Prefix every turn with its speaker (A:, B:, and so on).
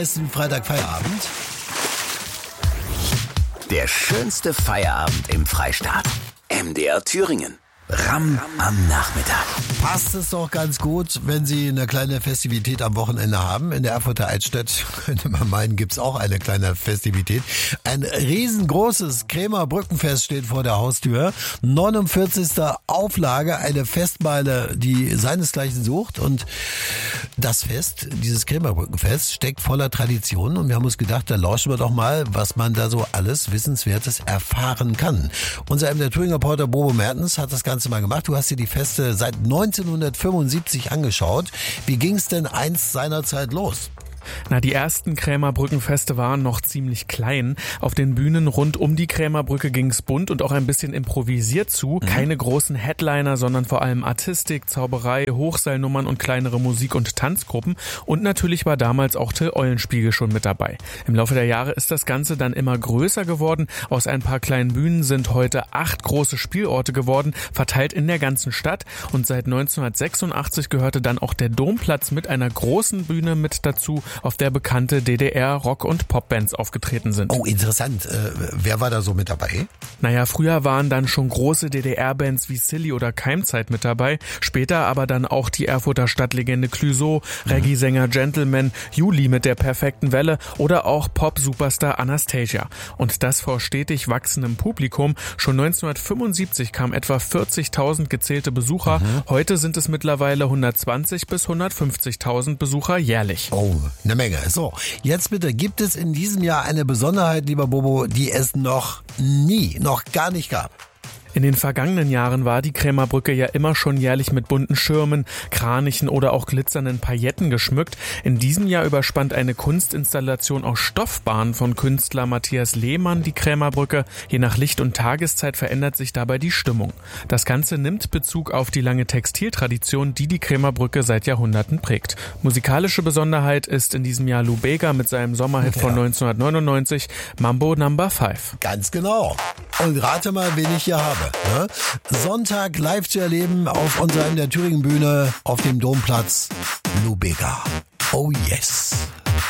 A: Ist ein Freitag Feierabend.
B: Der schönste Feierabend im Freistaat. MDR Thüringen. Ramm am Nachmittag.
A: Passt es doch ganz gut, wenn Sie eine kleine Festivität am Wochenende haben. In der Erfurter Altstadt, könnte man meinen, gibt's auch eine kleine Festivität. Ein riesengroßes Krämer Brückenfest steht vor der Haustür. 49. Auflage, eine Festmeile, die seinesgleichen sucht. Und das Fest, dieses Krämer Brückenfest, steckt voller Traditionen. Und wir haben uns gedacht, da lauschen wir doch mal, was man da so alles Wissenswertes erfahren kann. Unser MDR Thüringen Reporter Bobo Mertens hat das Ganze mal gemacht. Du hast dir die Feste seit 1975 angeschaut. Wie ging's denn einst seinerzeit los?
C: Die ersten Krämerbrückenfeste waren noch ziemlich klein. Auf den Bühnen rund um die Krämerbrücke ging's bunt und auch ein bisschen improvisiert zu. Keine großen Headliner, sondern vor allem Artistik, Zauberei, Hochseilnummern und kleinere Musik- und Tanzgruppen. Und natürlich war damals auch Till Eulenspiegel schon mit dabei. Im Laufe der Jahre ist das Ganze dann immer größer geworden. Aus ein paar kleinen Bühnen sind heute 8 große Spielorte geworden, verteilt in der ganzen Stadt. Und seit 1986 gehörte dann auch der Domplatz mit einer großen Bühne mit dazu, auf der bekannte DDR-Rock- und Popbands aufgetreten sind.
A: Oh, interessant. Wer war da so mit dabei?
C: Früher waren dann schon große DDR-Bands wie Silly oder Keimzeit mit dabei, später aber dann auch die Erfurter Stadtlegende Clouseau, Reggae-Sänger Gentleman, Juli mit der perfekten Welle oder auch Pop-Superstar Anastasia. Und das vor stetig wachsendem Publikum. Schon 1975 kamen etwa 40.000 gezählte Besucher. Heute sind es mittlerweile 120.000 bis 150.000 Besucher jährlich.
A: Oh, eine Menge. So, jetzt bitte, gibt es in diesem Jahr eine Besonderheit, lieber Bobo, die es noch gar nicht gab?
C: In den vergangenen Jahren war die Krämerbrücke ja immer schon jährlich mit bunten Schirmen, Kranichen oder auch glitzernden Pailletten geschmückt. In diesem Jahr überspannt eine Kunstinstallation aus Stoffbahnen von Künstler Matthias Lehmann die Krämerbrücke. Je nach Licht und Tageszeit verändert sich dabei die Stimmung. Das Ganze nimmt Bezug auf die lange Textiltradition, die die Krämerbrücke seit Jahrhunderten prägt. Musikalische Besonderheit ist in diesem Jahr Lou Bega mit seinem Sommerhit von 1999, Mambo No. 5.
A: Ganz genau. Und rate mal, wen ich hier habe. Ne? Sonntag live zu erleben auf unserer MDR Thüringen Bühne auf dem Domplatz. Lou Bega. Oh yes.